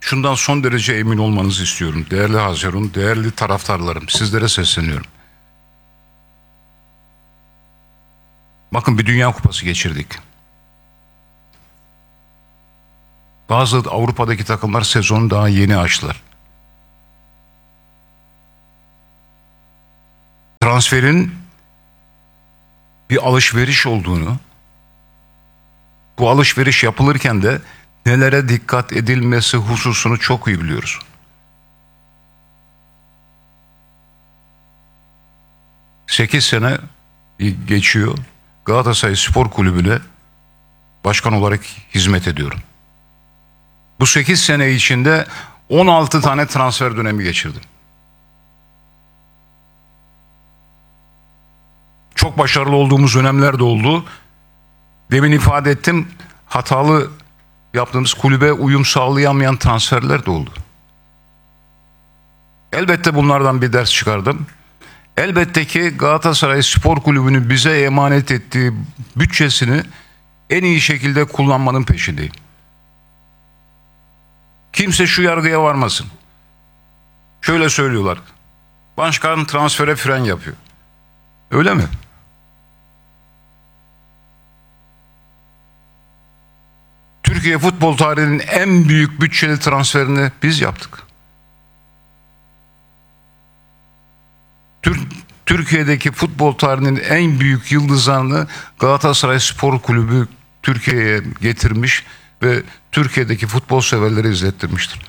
şundan son derece emin olmanızı istiyorum. Değerli Hazirun, değerli taraftarlarım, sizlere sesleniyorum. Bakın bir Dünya Kupası geçirdik. Bazı Avrupa'daki takımlar sezonu daha yeni açtılar. Transferin bir alışveriş olduğunu, bu alışveriş yapılırken de nelere dikkat edilmesi hususunu çok iyi biliyoruz. Sekiz sene geçiyor. Galatasaray Spor Kulübü'ne başkan olarak hizmet ediyorum. Bu 8 sene içinde 16 tane transfer dönemi geçirdim. Çok başarılı olduğumuz dönemler de oldu. Demin ifade ettim, hatalı yaptığımız, kulübe uyum sağlayamayan transferler de oldu. Elbette bunlardan bir ders çıkardım. Elbette ki Galatasaray Spor Kulübü'nün bize emanet ettiği bütçesini en iyi şekilde kullanmanın peşindeyim. Kimse şu yargıya varmasın. Şöyle söylüyorlar. Başkan transfere fren yapıyor. Öyle mi? Türkiye futbol tarihinin en büyük bütçeli transferini biz yaptık. Türkiye'deki futbol tarihinin en büyük yıldızlarını Galatasaray Spor Kulübü Türkiye'ye getirmiş ve Türkiye'deki futbol severleri izlettirmiştir.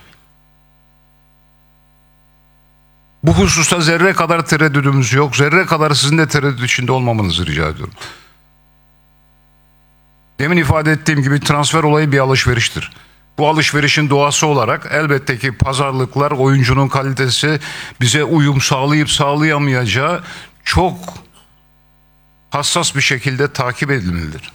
Bu hususta zerre kadar tereddüdümüz yok. Zerre kadar sizin de tereddüt içinde olmamanızı rica ediyorum. Demin ifade ettiğim gibi transfer olayı bir alışveriştir. Bu alışverişin doğası olarak elbette ki pazarlıklar, oyuncunun kalitesi, bize uyum sağlayıp sağlayamayacağı çok hassas bir şekilde takip edilmelidir.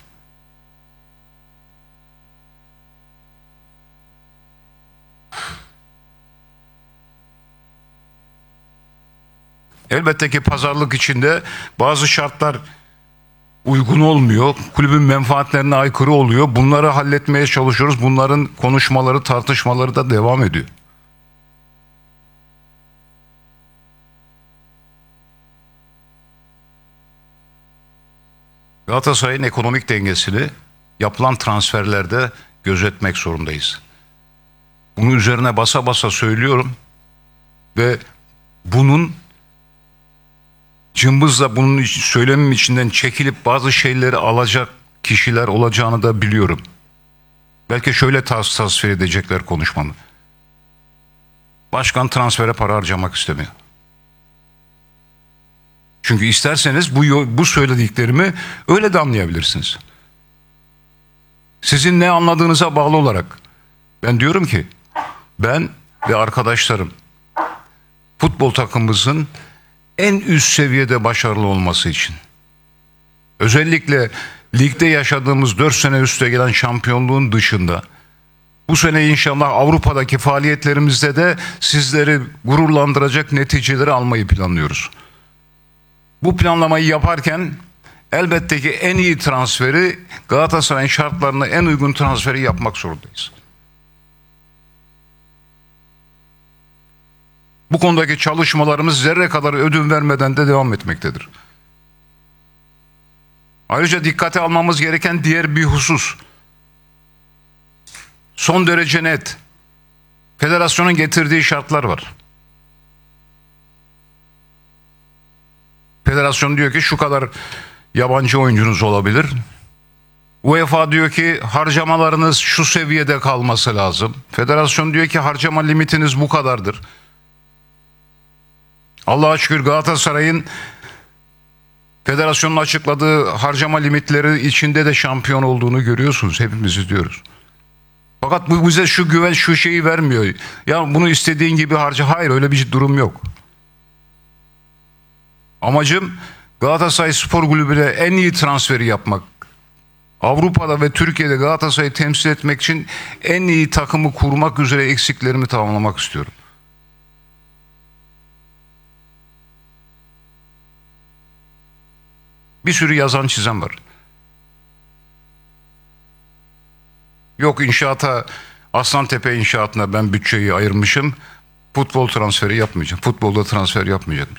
Elbette ki pazarlık içinde bazı şartlar uygun olmuyor. Kulübün menfaatlerine aykırı oluyor. Bunları halletmeye çalışıyoruz. Bunların konuşmaları, tartışmaları da devam ediyor. Galatasaray'ın ekonomik dengesini yapılan transferlerde gözetmek zorundayız. Bunun üzerine basa basa söylüyorum ve bunun cımbızla bunun söylemim içinden çekilip bazı şeyleri alacak kişiler olacağını da biliyorum. Belki şöyle tasvir edecekler konuşmamı. Başkan transfere para harcamak istemiyor. Çünkü isterseniz bu söylediklerimi öyle de anlayabilirsiniz. Sizin ne anladığınıza bağlı olarak ben diyorum ki ben ve arkadaşlarım futbol takımımızın en üst seviyede başarılı olması için, özellikle ligde yaşadığımız 4 sene üste gelen şampiyonluğun dışında bu sene inşallah Avrupa'daki faaliyetlerimizde de sizleri gururlandıracak neticeleri almayı planlıyoruz. Bu planlamayı yaparken elbette ki en iyi transferi, Galatasaray'ın şartlarına en uygun transferi yapmak zorundayız. Bu konudaki çalışmalarımız zerre kadar ödün vermeden de devam etmektedir. Ayrıca dikkate almamız gereken diğer bir husus, son derece net, federasyonun getirdiği şartlar var. Federasyon diyor ki şu kadar yabancı oyuncunuz olabilir. UEFA diyor ki harcamalarınız şu seviyede kalması lazım. Federasyon diyor ki harcama limitiniz bu kadardır. Allah'a şükür Galatasaray'ın federasyonun açıkladığı harcama limitleri içinde de şampiyon olduğunu görüyorsunuz. Hepimiz izliyoruz. Fakat bu bize şu güven, şu şeyi vermiyor. Ya bunu istediğin gibi harca. Hayır, öyle bir durum yok. Amacım Galatasaray Spor Kulübü'ne en iyi transferi yapmak. Avrupa'da ve Türkiye'de Galatasaray'ı temsil etmek için en iyi takımı kurmak üzere eksiklerimi tamamlamak istiyorum. Bir sürü yazan çizen var. Yok inşaata Aslantepe inşaatına ben bütçeyi ayırmışım. Futbol transferi yapmayacağım. Futbolda transfer yapmayacağım.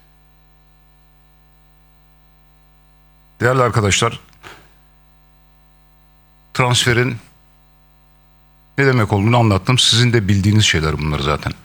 Değerli arkadaşlar, transferin ne demek olduğunu anlattım. Sizin de bildiğiniz şeyler bunlar zaten.